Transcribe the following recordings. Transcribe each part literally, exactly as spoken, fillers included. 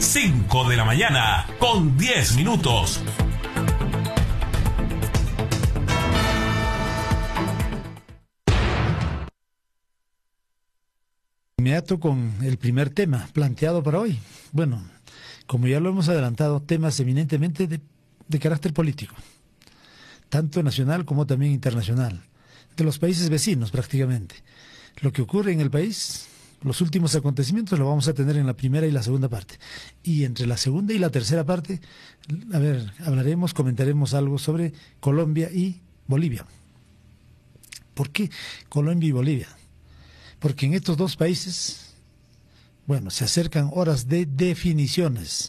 cinco de la mañana con diez minutos. Inmediato con el primer tema planteado para hoy. Bueno, como ya lo hemos adelantado, temas eminentemente de, de carácter político, tanto nacional como también internacional, de los países vecinos prácticamente. Lo que ocurre en el país, los últimos acontecimientos, lo vamos a tener en la primera y la segunda parte. Y entre la segunda y la tercera parte, a ver, hablaremos, comentaremos algo sobre Colombia y Bolivia. ¿Por qué Colombia y Bolivia? Porque en estos dos países, bueno, se acercan horas de definiciones.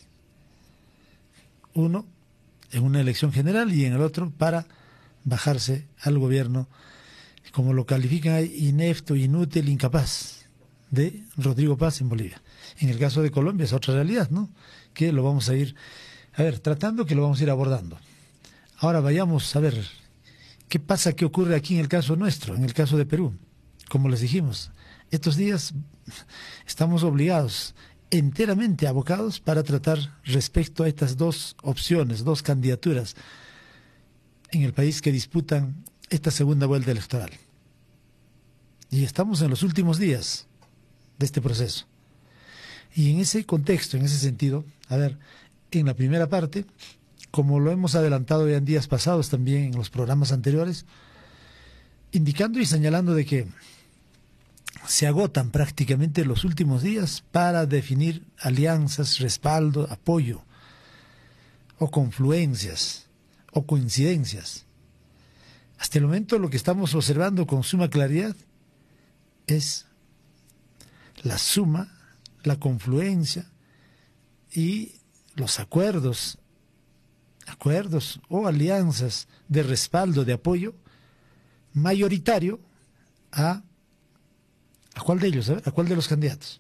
Uno en una elección general y en el otro para bajarse al gobierno, como lo califican ahí, inepto, inútil, incapaz, de Rodrigo Paz en Bolivia. En el caso de Colombia es otra realidad, ¿no? Que lo vamos a ir, a ver, tratando que lo vamos a ir abordando. Ahora vayamos a ver qué pasa, qué ocurre aquí en el caso nuestro, en el caso de Perú. Como les dijimos, estos días estamos obligados, enteramente abocados, para tratar respecto a estas dos opciones, dos candidaturas en el país que disputan esta segunda vuelta electoral. Y estamos en los últimos días de este proceso. Y en ese contexto, en ese sentido, a ver, en la primera parte, como lo hemos adelantado ya en días pasados también en los programas anteriores, indicando y señalando de que se agotan prácticamente los últimos días para definir alianzas, respaldo, apoyo, o confluencias, o coincidencias. Hasta el momento lo que estamos observando con suma claridad es la suma, la confluencia y los acuerdos, acuerdos o alianzas de respaldo, de apoyo mayoritario a ¿A cuál de ellos? A, ver, ¿a cuál de los candidatos?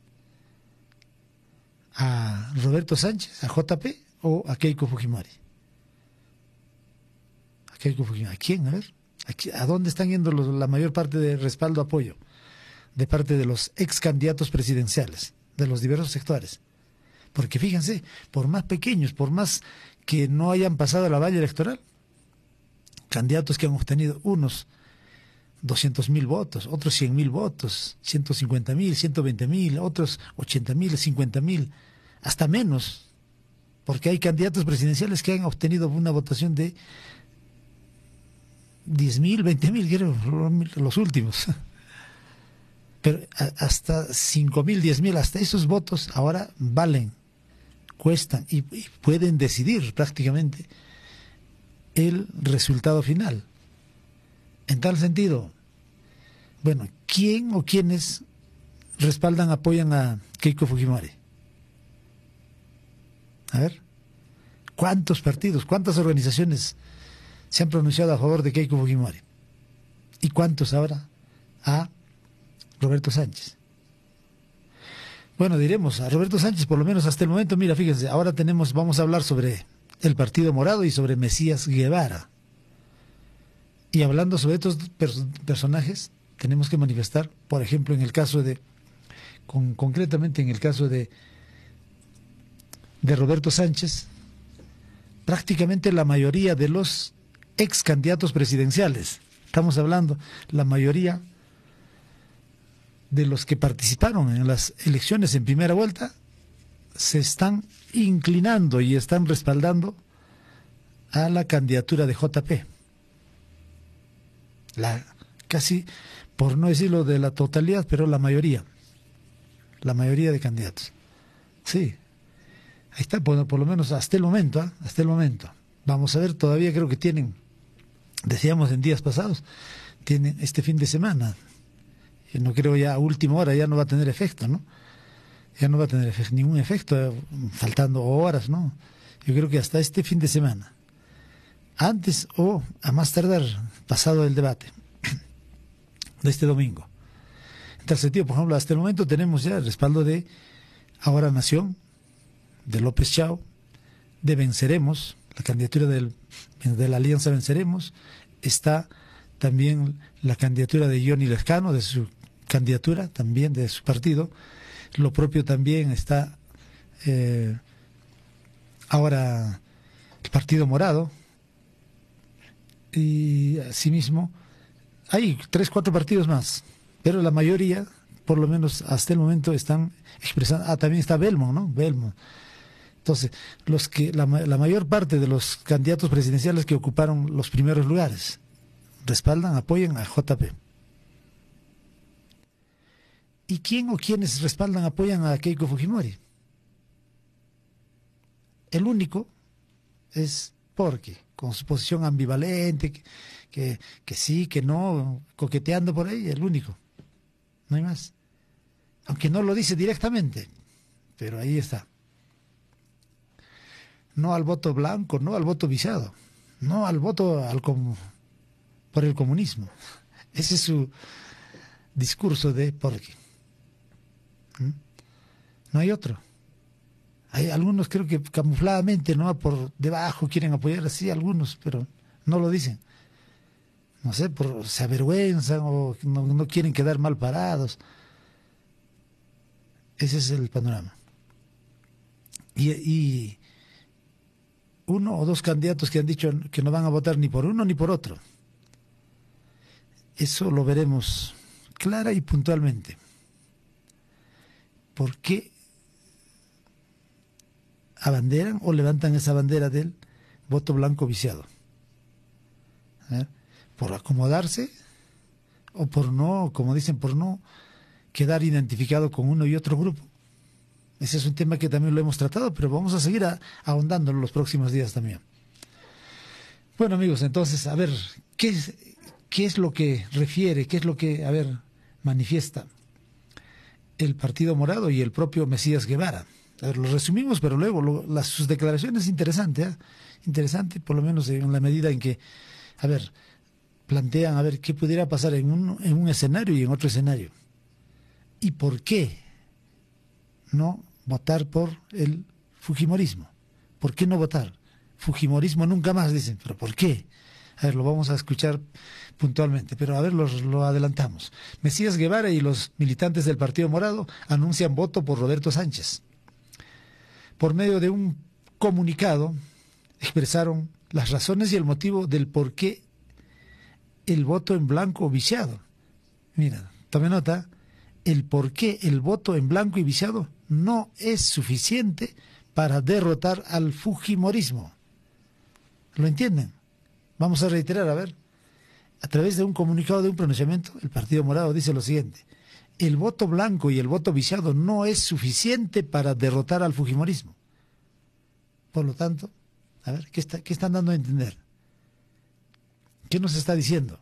¿A Roberto Sánchez, a J P o a Keiko Fujimori? ¿A Keiko Fujimori? ¿A quién? A ver, ¿a, ¿a dónde están yendo los, la mayor parte de respaldo, apoyo? De parte de los ex candidatos presidenciales, de los diversos sectores. Porque fíjense, por más pequeños, por más que no hayan pasado la valla electoral, candidatos que han obtenido unos doscientos mil votos, otros cien mil votos, ciento cincuenta mil, ciento veinte mil, otros ochenta mil, cincuenta mil, hasta menos, porque hay candidatos presidenciales que han obtenido una votación de diez mil, veinte mil, creo, los últimos. Pero hasta cinco mil, diez mil, hasta esos votos ahora valen, cuestan y, y pueden decidir prácticamente el resultado final. En tal sentido, bueno, ¿quién o quiénes respaldan, apoyan a Keiko Fujimori? A ver, ¿cuántos partidos, cuántas organizaciones se han pronunciado a favor de Keiko Fujimori? ¿Y cuántos ahora a Roberto Sánchez? Bueno, diremos a Roberto Sánchez, por lo menos hasta el momento. Mira, fíjense, ahora tenemos, vamos a hablar sobre el Partido Morado y sobre Mesías Guevara. Y hablando sobre estos pers personajes, tenemos que manifestar, por ejemplo, en el caso de, con, concretamente en el caso de, de Roberto Sánchez, prácticamente la mayoría de los ex candidatos presidenciales, estamos hablando, la mayoría de los que participaron en las elecciones en primera vuelta, se están inclinando y están respaldando a la candidatura de J P. La, casi, por no decirlo de la totalidad, pero la mayoría, la mayoría de candidatos. Sí, ahí está, por, por lo menos hasta el momento, ¿eh? hasta el momento. Vamos a ver, todavía creo que tienen, decíamos en días pasados, tienen este fin de semana. Yo no creo ya a última hora, ya no va a tener efecto, ¿no? Ya no va a tener efecto, ningún efecto, faltando horas, ¿no? Yo creo que hasta este fin de semana, antes o a más tardar, pasado el debate de este domingo. En tal sentido, por ejemplo, hasta el momento tenemos ya el respaldo de Ahora Nación, de López Chao, de Venceremos, la candidatura del, de la Alianza Venceremos, está también la candidatura de Johnny Lescano, de su candidatura, también de su partido, lo propio también está eh, ahora el Partido Morado, y asimismo hay tres, cuatro partidos más, pero la mayoría, por lo menos hasta el momento, están expresando. Ah, también está Belmo, ¿no? Belmo. Entonces, los que la, la mayor parte de los candidatos presidenciales que ocuparon los primeros lugares respaldan, apoyan a J P. ¿Y quién o quiénes respaldan, apoyan a Keiko Fujimori? El único es Porky, con su posición ambivalente, que, que, que sí, que no, coqueteando por ahí, el único. No hay más. Aunque no lo dice directamente, pero ahí está. No al voto blanco, no al voto visado, no al voto al com por el comunismo. Ese es su discurso de Porky. ¿Mm? No hay otro. Hay algunos, creo que camufladamente, no por debajo quieren apoyar, así algunos, pero no lo dicen. No sé, por se avergüenzan o no, no quieren quedar mal parados. Ese es el panorama. Y, y uno o dos candidatos que han dicho que no van a votar ni por uno ni por otro. Eso lo veremos clara y puntualmente. ¿Por qué abanderan o levantan esa bandera del voto blanco viciado? ¿Eh? ¿Por acomodarse o por no, como dicen, por no quedar identificado con uno y otro grupo? Ese es un tema que también lo hemos tratado, pero vamos a seguir a, ahondándolo los próximos días también. Bueno, amigos, entonces, a ver, ¿qué es, qué es lo que refiere, qué es lo que, a ver, manifiesta el Partido Morado y el propio Mesías Guevara? A ver, lo resumimos, pero luego lo, las, sus declaraciones interesantes, ¿eh? Interesante, por lo menos en la medida en que, a ver, plantean, a ver, qué pudiera pasar en un, en un escenario y en otro escenario. ¿Y por qué no votar por el fujimorismo? ¿Por qué no votar? Fujimorismo nunca más, dicen, pero ¿por qué? A ver, lo vamos a escuchar puntualmente, pero a ver, los, lo adelantamos. Mesías Guevara y los militantes del Partido Morado anuncian voto por Roberto Sánchez. Por medio de un comunicado, expresaron las razones y el motivo del por qué el voto en blanco viciado. Mira, tome nota, el por qué el voto en blanco y viciado no es suficiente para derrotar al fujimorismo. ¿Lo entienden? Vamos a reiterar, a ver. A través de un comunicado, de un pronunciamiento, el Partido Morado dice lo siguiente: el voto blanco y el voto viciado no es suficiente para derrotar al fujimorismo. Por lo tanto, a ver, ¿qué, está, qué están dando a entender? ¿Qué nos está diciendo?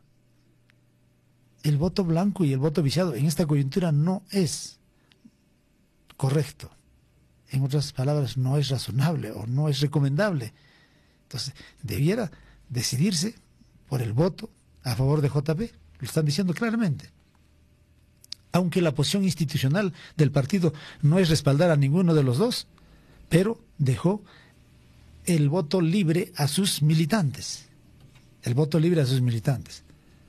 El voto blanco y el voto viciado en esta coyuntura no es correcto. En otras palabras, no es razonable o no es recomendable. Entonces, debiera decidirse por el voto a favor de J P. Lo están diciendo claramente. Aunque la posición institucional del partido no es respaldar a ninguno de los dos, pero dejó el voto libre a sus militantes. El voto libre a sus militantes.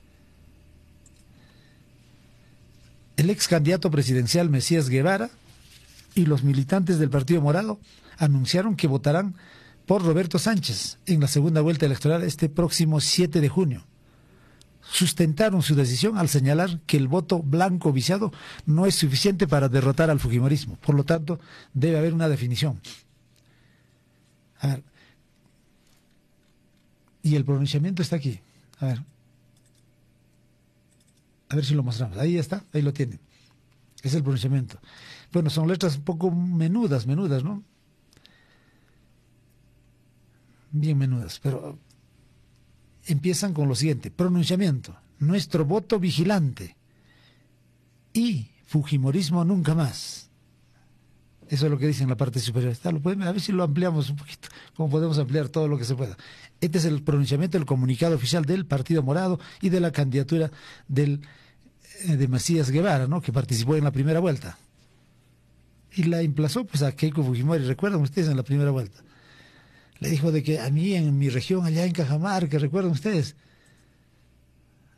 El ex candidato presidencial Mesías Guevara y los militantes del Partido Morado anunciaron que votarán por Roberto Sánchez en la segunda vuelta electoral este próximo siete de junio. Sustentaron su decisión al señalar que el voto blanco viciado no es suficiente para derrotar al fujimorismo. Por lo tanto, debe haber una definición. A ver. Y el pronunciamiento está aquí. A ver. A ver si lo mostramos. Ahí está, ahí lo tienen. Es el pronunciamiento. Bueno, son letras un poco menudas, menudas, ¿no? Bien menudas, pero empiezan con lo siguiente: pronunciamiento, nuestro voto vigilante y fujimorismo nunca más. Eso es lo que dice en la parte superior. Está, lo pueden, a ver si lo ampliamos un poquito, como podemos ampliar todo lo que se pueda. Este es el pronunciamiento, el comunicado oficial del Partido Morado y de la candidatura del, eh, de Mesías Guevara, ¿no?, que participó en la primera vuelta. Y la emplazó pues a Keiko Fujimori, ¿recuerdan ustedes en la primera vuelta? Le dijo de que a mí en mi región, allá en Cajamarca, ¿recuerdan ustedes?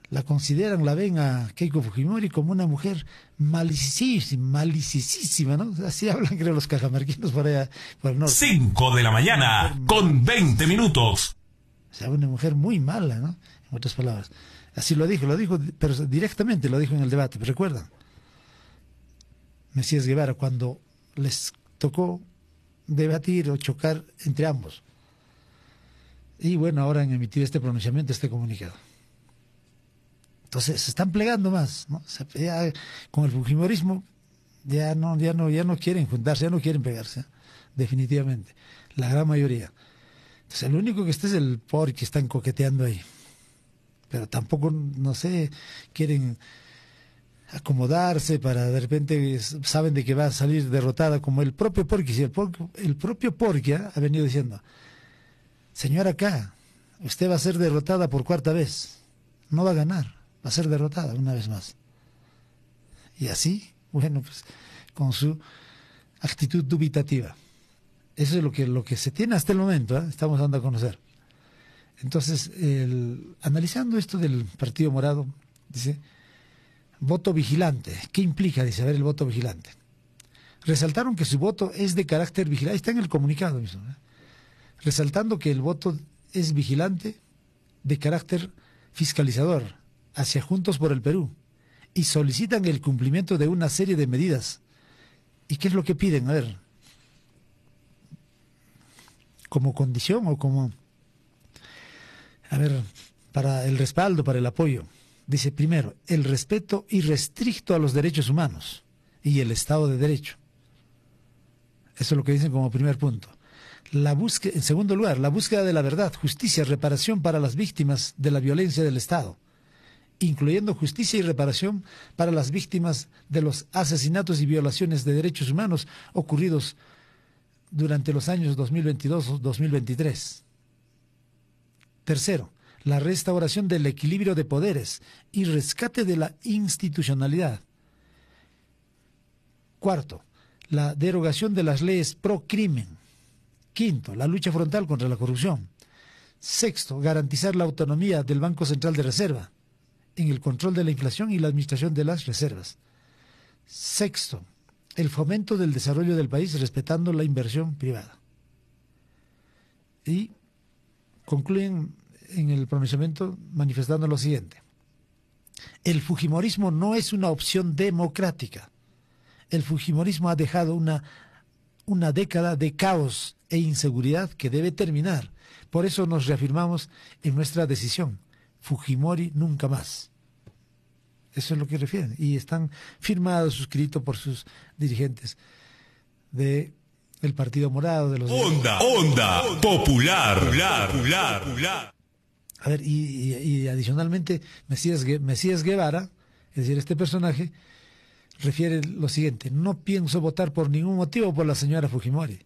la consideran, la ven a Keiko Fujimori como una mujer malicísima, malicísima, ¿no? Así hablan, creo, los cajamarquinos por allá, por el norte. Cinco de la mañana, con veinte minutos. O sea, una mujer muy mala, ¿no? En otras palabras. Así lo dijo, lo dijo, pero directamente lo dijo en el debate, ¿recuerdan? Mesías Guevara, cuando les tocó debatir o chocar entre ambos. Y bueno, ahora han emitido este pronunciamiento, este comunicado. Entonces se están plegando más, ¿no? Ya, con el fujimorismo ya no, ya no, ya no quieren juntarse, ya no quieren pegarse, ¿eh? Definitivamente, la gran mayoría. Entonces el único que está es el por que están coqueteando ahí, pero tampoco, no sé, quieren acomodarse para de repente saben de que va a salir derrotada, como el propio Porqui, el, el propio Porqui ¿eh? ha venido diciendo, señora K, usted va a ser derrotada por cuarta vez, no va a ganar, va a ser derrotada una vez más. Y así, bueno, pues con su actitud dubitativa. Eso es lo que, lo que se tiene hasta el momento, ¿eh? Estamos dando a conocer. Entonces, el, analizando esto del Partido Morado, dice, voto vigilante. ¿Qué implica? Dice, a ver, el voto vigilante. Resaltaron que su voto es de carácter vigilante, está en el comunicado mismo, ¿eh? Resaltando que el voto es vigilante de carácter fiscalizador hacia Juntos por el Perú y solicitan el cumplimiento de una serie de medidas. ¿Y qué es lo que piden? A ver, como condición o como, a ver, para el respaldo, para el apoyo. Dice, primero, el respeto irrestricto a los derechos humanos y el Estado de Derecho. Eso es lo que dicen como primer punto. La búsqueda, en segundo lugar, la búsqueda de la verdad, justicia, reparación para las víctimas de la violencia del Estado, incluyendo justicia y reparación para las víctimas de los asesinatos y violaciones de derechos humanos ocurridos durante los años dos mil veintidós a dos mil veintitrés. Tercero, la restauración del equilibrio de poderes y rescate de la institucionalidad. Cuarto, la derogación de las leyes pro crimen. Quinto, la lucha frontal contra la corrupción. Sexto, garantizar la autonomía del Banco Central de Reserva en el control de la inflación y la administración de las reservas. Sexto, el fomento del desarrollo del país respetando la inversión privada. Y concluyen en el pronunciamiento manifestando lo siguiente. El fujimorismo no es una opción democrática. El fujimorismo ha dejado una, una década de caos e inseguridad que debe terminar. Por eso nos reafirmamos en nuestra decisión. Fujimori nunca más. Eso es lo que refieren. Y están firmados, suscritos por sus dirigentes de el Partido Morado, de los... Onda, onda, popular, popular, popular, popular. A ver, y, y, y adicionalmente, Mesías, Mesías Guevara, es decir, este personaje, refiere lo siguiente: no pienso votar por ningún motivo por la señora Fujimori.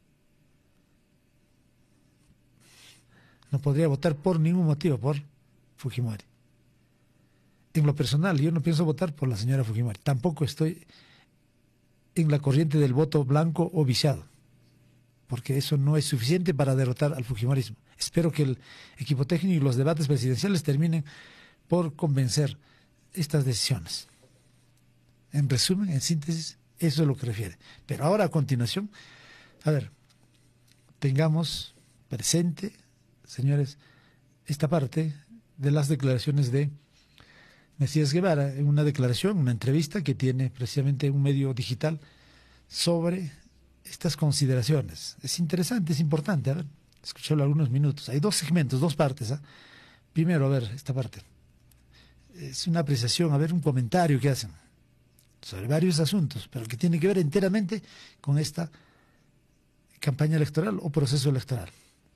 No podría votar por ningún motivo por Fujimori. En lo personal, yo no pienso votar por la señora Fujimori. Tampoco estoy en la corriente del voto blanco o viciado, porque eso no es suficiente para derrotar al fujimorismo. Espero que el equipo técnico y los debates presidenciales terminen por convencer estas decisiones. En resumen, en síntesis, eso es lo que refiere. Pero ahora, a continuación, a ver, tengamos presente, señores, esta parte de las declaraciones de Mesías Guevara, en una declaración, una entrevista que tiene precisamente un medio digital sobre estas consideraciones. Es interesante, es importante, a ver, escucharlo algunos minutos. Hay dos segmentos, dos partes. ¿eh? Primero, a ver, esta parte. Es una apreciación, a ver, un comentario que hacen sobre varios asuntos, pero que tiene que ver enteramente con esta campaña electoral o proceso electoral.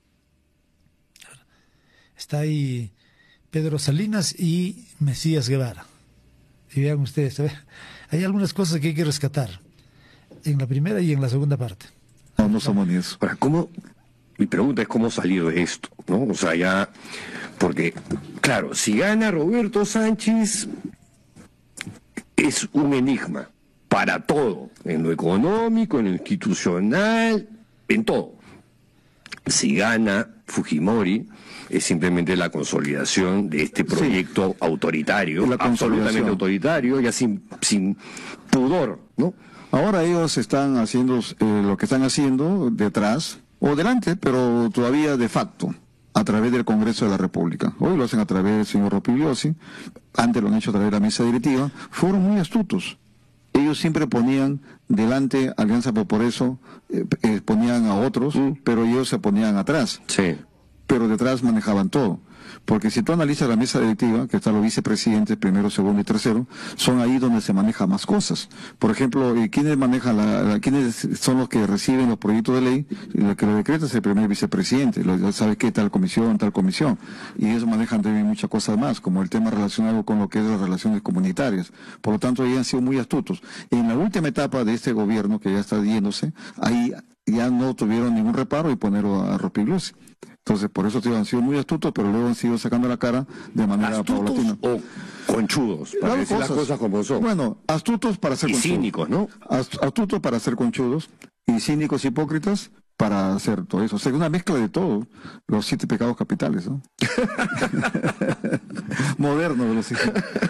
Está ahí Pedro Salinas y Mesías Guevara. Y vean ustedes, a ver, hay algunas cosas que hay que rescatar en la primera y en la segunda parte. No, no somos ni eso. Ahora, ¿cómo? Mi pregunta es cómo salir de esto, ¿no? O sea, ya, porque, claro, si gana Roberto Sánchez, es un enigma para todo, en lo económico, en lo institucional, en todo. Si gana Fujimori es simplemente la consolidación de este proyecto sí. autoritario, absolutamente autoritario, ya sin, sin pudor, ¿no? Ahora ellos están haciendo eh, lo que están haciendo detrás o delante, pero todavía de facto, a través del Congreso de la República. Hoy lo hacen a través del señor Rospigliosi, antes lo han hecho a través de la mesa directiva, fueron muy astutos. Ellos siempre ponían delante Alianza por eso, eh, eh, ponían a otros, mm. pero ellos se ponían atrás. Sí. Pero detrás manejaban todo. Porque si tú analizas la mesa directiva, que están los vicepresidentes, primero, segundo y tercero, son ahí donde se manejan más cosas. Por ejemplo, ¿quiénes manejan la, la, quiénes son los que reciben los proyectos de ley? Lo que lo decreta es el primer vicepresidente, lo, ¿sabe qué? Tal comisión, tal comisión. Y ellos manejan también muchas cosas más, como el tema relacionado con lo que es las relaciones comunitarias. Por lo tanto, ellos han sido muy astutos. En la última etapa de este gobierno, que ya está yéndose, ahí ya no tuvieron ningún reparo y ponerlo a Rospigliosi. Entonces, por eso tío, han sido muy astutos, pero luego han sido sacando la cara de manera ¿Astutos paulatina. o conchudos? Para decir las cosas como son. Bueno, astutos para ser y conchudos. Y cínicos, ¿no? Astutos para ser conchudos, y cínicos hipócritas para hacer todo eso. O sea, una mezcla de todo, los siete pecados capitales, ¿no? Moderno de los siete.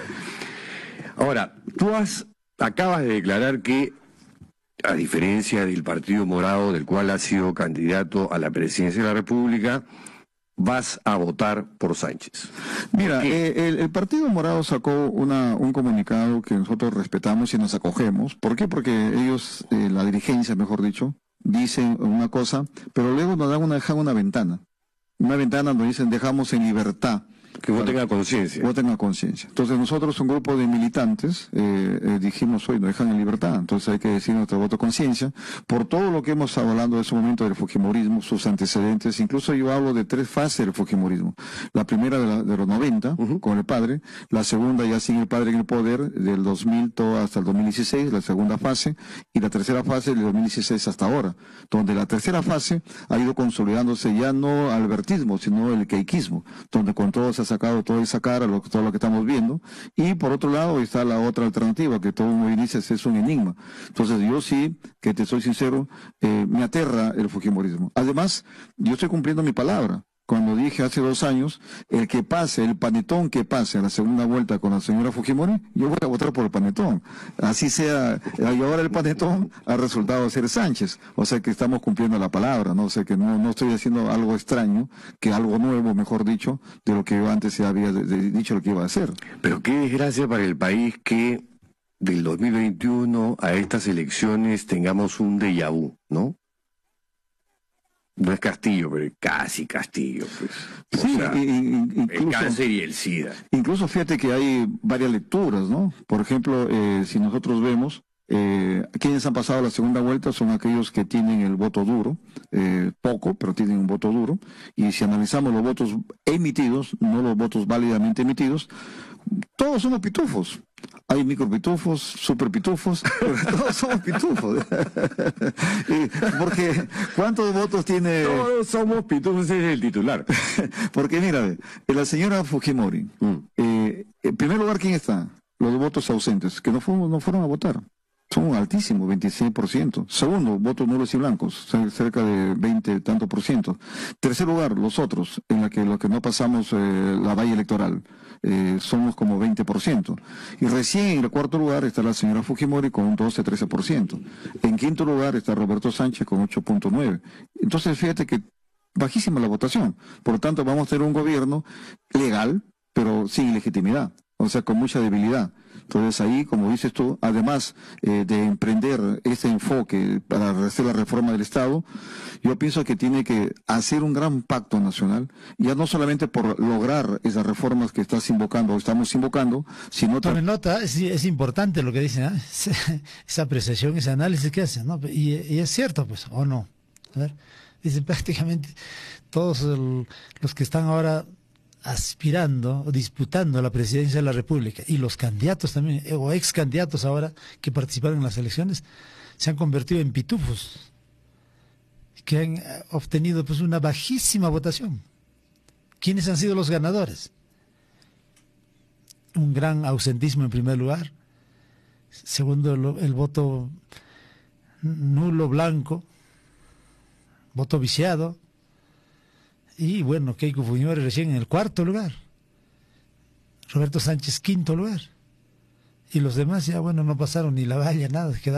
Ahora, tú has, acabas de declarar que, a diferencia del Partido Morado, del cual has sido candidato a la presidencia de la República, vas a votar por Sánchez. Mira, eh, el, el Partido Morado sacó una, un comunicado que nosotros respetamos y nos acogemos. ¿Por qué? Porque ellos, eh, la dirigencia, mejor dicho, dicen una cosa, pero luego nos dan una, dejan una ventana. Una ventana donde dicen dejamos en libertad. Que voten a conciencia. Voten a conciencia. Entonces nosotros, un grupo de militantes, eh, eh, dijimos hoy, nos dejan en libertad. Entonces hay que decir nuestro voto a conciencia. Por todo lo que hemos estado hablando de ese momento del fujimorismo, sus antecedentes, incluso yo hablo de tres fases del fujimorismo. La primera de, la, de los noventa, uh-huh. con el padre. La segunda ya sin el padre en el poder, del dos mil todo hasta el dos mil dieciséis, la segunda fase. Y la tercera fase del dos mil dieciséis hasta ahora. Donde la tercera fase ha ido consolidándose ya no albertismo, sino el queiquismo. Donde con todos ha sacado toda esa cara, lo, todo lo que estamos viendo, y por otro lado está la otra alternativa, que todo el mundo dice es un enigma. Entonces yo sí, que te soy sincero, eh, me aterra el fujimorismo. Además, yo estoy cumpliendo mi palabra. Cuando dije hace dos años, el que pase, el panetón que pase a la segunda vuelta con la señora Fujimori, yo voy a votar por el panetón. Así sea, y ahora el panetón ha resultado ser Sánchez. O sea que estamos cumpliendo la palabra, ¿no? O sea que no, no estoy haciendo algo extraño, que algo nuevo, mejor dicho, de lo que yo antes ya había de, de, dicho lo que iba a hacer. Pero qué desgracia para el país que del dos mil veintiuno a estas elecciones tengamos un déjà vu, ¿no? No es Castillo, pero casi Castillo, pues. Sí, o sea, incluso, el cáncer y el SIDA. Incluso fíjate que hay varias lecturas, ¿no? Por ejemplo, eh, si nosotros vemos, eh, quienes han pasado a la segunda vuelta son aquellos que tienen el voto duro, eh, poco, pero tienen un voto duro, y si analizamos los votos emitidos, no los votos válidamente emitidos, todos somos pitufos. Hay micropitufos, superpitufos, pero todos somos pitufos. Porque, ¿cuántos votos tiene? Todos somos pitufos, ese es el titular. Porque mira, la señora Fujimori, mm. eh, en primer lugar, ¿quién está? Los votos ausentes, que no fueron, no fueron a votar. Son altísimos, veintiséis por ciento. Segundo, votos nulos y blancos, cerca de veinte tanto por ciento. Tercer lugar, los otros, en la que los que no pasamos eh, la valla electoral, eh, somos como veinte por ciento. Y recién en el cuarto lugar está la señora Fujimori con un doce a trece por ciento. En quinto lugar está Roberto Sánchez con ocho punto nueve. Entonces, fíjate que bajísima la votación. Por lo tanto, vamos a tener un gobierno legal, pero sin legitimidad. O sea, con mucha debilidad. Entonces ahí, como dices tú, además eh, de emprender este enfoque para hacer la reforma del Estado, yo pienso que tiene que hacer un gran pacto nacional, ya no solamente por lograr esas reformas que estás invocando o estamos invocando, sino... Tomen nota, es, es importante lo que dicen, ¿eh? Esa apreciación, ese análisis que hacen, ¿no? Y, y es cierto, pues, o no. A ver, dicen prácticamente todos el, los que están ahora aspirando o disputando la presidencia de la República, y los candidatos también, o ex candidatos ahora que participaron en las elecciones, se han convertido en pitufos, que han obtenido pues una bajísima votación. ¿Quiénes han sido los ganadores? Un gran ausentismo en primer lugar, segundo el, el voto nulo, blanco, voto viciado, y bueno, Keiko Fujimori recién en el cuarto lugar, Roberto Sánchez quinto lugar, y los demás ya bueno no pasaron ni la valla, nada, quedaron